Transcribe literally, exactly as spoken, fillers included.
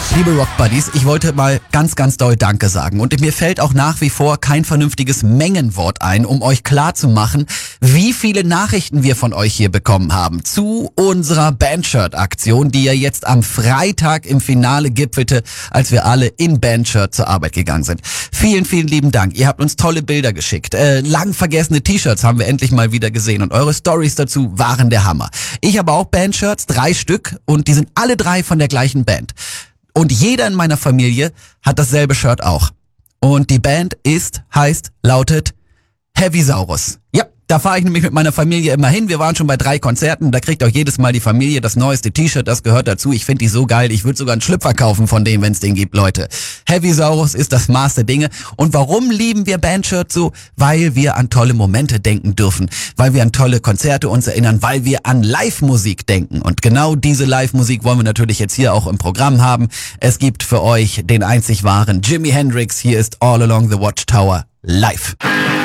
Liebe Rock Buddies, ich wollte mal ganz, ganz doll Danke sagen. Und mir fällt auch nach wie vor kein vernünftiges Mengenwort ein, um euch klarzumachen, wie viele Nachrichten wir von euch hier bekommen haben zu unserer Bandshirt-Aktion, die ja jetzt am Freitag im Finale gipfelte, als wir alle in Bandshirt zur Arbeit gegangen sind. Vielen, vielen lieben Dank. Ihr habt uns tolle Bilder geschickt. Äh, lang vergessene T-Shirts haben wir endlich mal wieder gesehen und eure Stories dazu waren der Hammer. Ich habe auch Bandshirts, drei Stück, und die sind alle drei von der gleichen Band. Und jeder in meiner Familie hat dasselbe Shirt auch. Und die Band ist, heißt, lautet Heavysaurus. Ja, da fahre ich nämlich mit meiner Familie immer hin. Wir waren schon bei drei Konzerten. Da kriegt auch jedes Mal die Familie das neueste T-Shirt. Das gehört dazu. Ich finde die so geil. Ich würde sogar einen Schlüpfer kaufen von dem, wenn es den gibt, Leute. Heavysaurus ist das Maß der Dinge. Und warum lieben wir Bandshirt so? Weil wir an tolle Momente denken dürfen. Weil wir an tolle Konzerte uns erinnern. Weil wir an Live-Musik denken. Und genau diese Live-Musik wollen wir natürlich jetzt hier auch im Programm haben. Es gibt für euch den einzig wahren Jimi Hendrix. Hier ist All Along the Watchtower live.